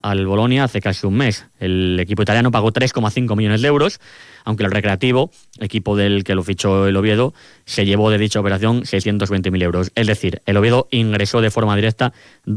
al Bolonia hace casi un mes. El equipo italiano pagó 3,5 millones de euros, aunque el Recreativo, equipo del que lo fichó el Oviedo, se llevó de dicha operación 620.000 euros. Es decir, el Oviedo ingresó de forma directa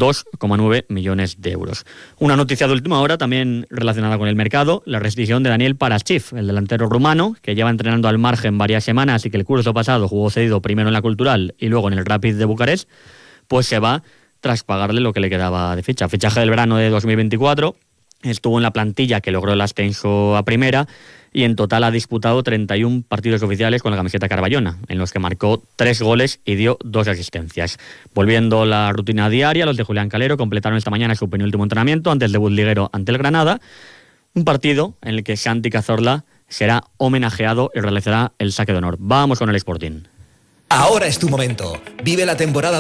2,9 millones de euros. Una noticia de última hora también relacionada con el mercado, la restricción de Daniel Paraschiv, el delantero rumano, que lleva entrenando al margen varias semanas y que el curso pasado jugó cedido primero en la Cultural y luego en el Rapid de Bucarest, pues se va tras pagarle lo que le quedaba de ficha. Fichaje del verano de 2024, estuvo en la plantilla que logró el ascenso a primera y en total ha disputado 31 partidos oficiales con la camiseta carballona, en los que marcó 3 goles y dio 2 asistencias. Volviendo a la rutina diaria, los de Julián Calero completaron esta mañana su penúltimo entrenamiento ante el debut liguero ante el Granada, un partido en el que Santi Cazorla será homenajeado y realizará el saque de honor. Vamos con el Sporting. Ahora es tu momento. Vive la temporada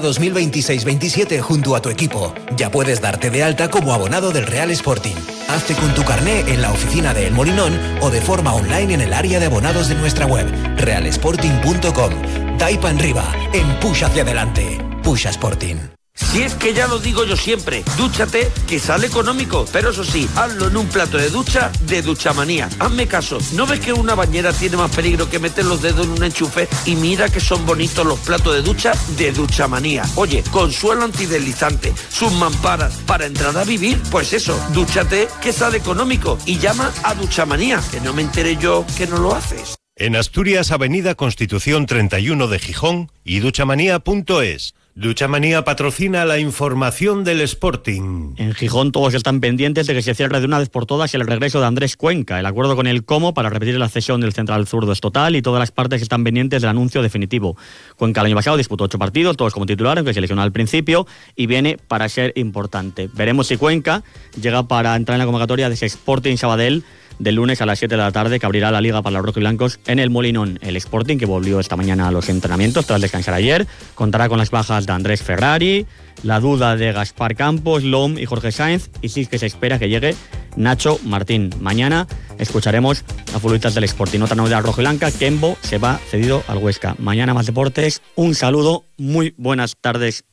2026-27 junto a tu equipo. Ya puedes darte de alta como abonado del Real Sporting. Hazte con tu carné en la oficina de El Molinón o de forma online en el área de abonados de nuestra web, realsporting.com. Taipa arriba, empuja hacia adelante. Pusha Sporting. Si es que ya lo digo yo siempre, dúchate, que sale económico, pero eso sí, hazlo en un plato de ducha de Duchamanía. Hazme caso, ¿no ves que una bañera tiene más peligro que meter los dedos en un enchufe? Y mira que son bonitos los platos de ducha de Duchamanía. Oye, con suelo antideslizante, sus mamparas, para entrar a vivir, pues eso, dúchate, que sale económico. Y llama a Duchamanía, que no me enteré yo que no lo haces. En Asturias, Avenida Constitución 31 de Gijón y duchamanía.es. Duchamanía patrocina la información del Sporting. En Gijón todos están pendientes de que se cierre de una vez por todas el regreso de Andrés Cuenca. El acuerdo con el Como para repetir la cesión del central zurdo es total y todas las partes están pendientes del anuncio definitivo. Cuenca el año pasado disputó 8 partidos, todos como titular, aunque se lesionó al principio, y viene para ser importante. Veremos si Cuenca llega para entrar en la convocatoria de ese Sporting Sabadell del lunes a las 7 de la tarde, que abrirá la Liga para los rojiblancos en el Molinón. El Sporting, que volvió esta mañana a los entrenamientos tras descansar ayer, contará con las bajas de Andrés Ferrari, la duda de Gaspar Campos, Lom y Jorge Sainz, y sí que se espera que llegue Nacho Martín. Mañana escucharemos a futbolistas del Sporting. Otra novedad rojiblanca, Kembo se va cedido al Huesca. Mañana más deportes, un saludo, muy buenas tardes.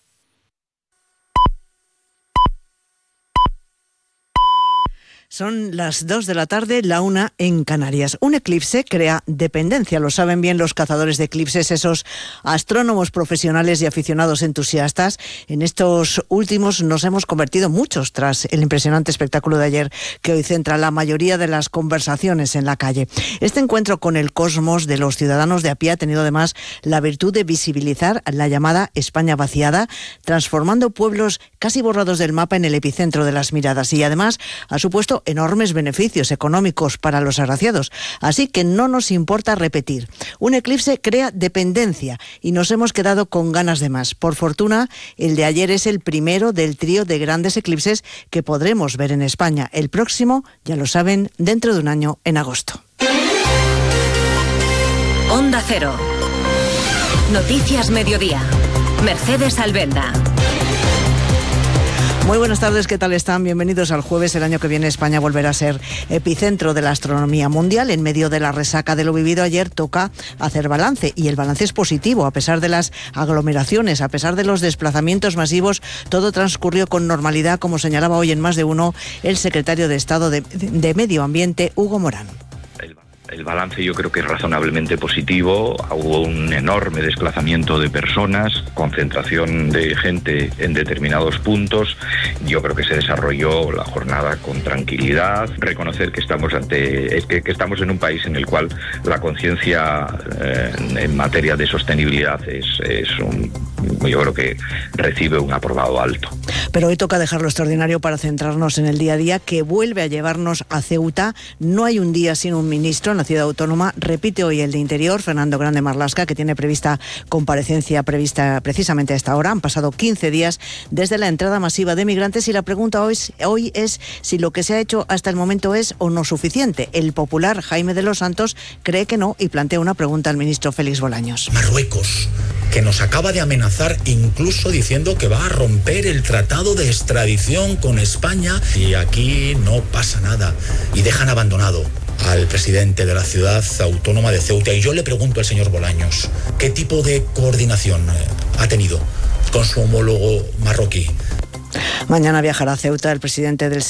Son las 2 de la tarde, la 1 en Canarias. Un eclipse crea dependencia, lo saben bien los cazadores de eclipses, esos astrónomos profesionales y aficionados entusiastas. En estos últimos nos hemos convertido muchos tras el impresionante espectáculo de ayer que hoy centra la mayoría de las conversaciones en la calle. Este encuentro con el cosmos de los ciudadanos de a pie ha tenido además la virtud de visibilizar la llamada España vaciada, transformando pueblos casi borrados del mapa en el epicentro de las miradas y además ha supuesto enormes beneficios económicos para los agraciados. Así que no nos importa repetir. Un eclipse crea dependencia y nos hemos quedado con ganas de más. Por fortuna, el de ayer es el primero del trío de grandes eclipses que podremos ver en España. El próximo, ya lo saben, dentro de un año, en agosto. Onda Cero. Noticias Mediodía. Mercedes Albenda. Muy buenas tardes, ¿qué tal están? Bienvenidos al jueves. El año que viene España volverá a ser epicentro de la astronomía mundial. En medio de la resaca de lo vivido ayer toca hacer balance y el balance es positivo. A pesar de las aglomeraciones, a pesar de los desplazamientos masivos, todo transcurrió con normalidad, como señalaba hoy en Más de Uno el secretario de Estado de Medio Ambiente, Hugo Morán. El balance yo creo que es razonablemente positivo. Hubo un enorme desplazamiento de personas, concentración de gente en determinados puntos. Yo creo que se desarrolló la jornada con tranquilidad. Reconocer que estamos que estamos en un país en el cual la conciencia en materia de sostenibilidad yo creo que recibe un aprobado alto. Pero hoy toca dejar lo extraordinario para centrarnos en el día a día, que vuelve a llevarnos a Ceuta. No hay un día sin un ministro en la ciudad autónoma. Repite hoy el de Interior, Fernando Grande Marlaska, que tiene comparecencia prevista precisamente a esta hora. Han pasado 15 días desde la entrada masiva de migrantes y la pregunta hoy es si lo que se ha hecho hasta el momento es o no suficiente. El popular Jaime de los Santos cree que no y plantea una pregunta al ministro Félix Bolaños. Marruecos, que nos acaba de amenazar incluso diciendo que va a romper el tratado de extradición con España y aquí no pasa nada y dejan abandonado al presidente de la ciudad autónoma de Ceuta. Y yo le pregunto al señor Bolaños, ¿qué tipo de coordinación ha tenido con su homólogo marroquí? Mañana viajará a Ceuta el presidente del